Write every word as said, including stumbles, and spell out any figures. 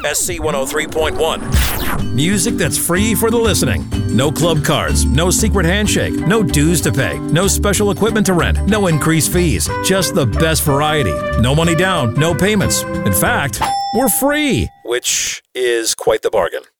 S C one oh three point one. Music that's free for the listening. No club cards, no secret handshake, no dues to pay, no special equipment to rent, no increased fees. Just the best variety. No money down, no payments. In fact, we're free. Which is quite the bargain.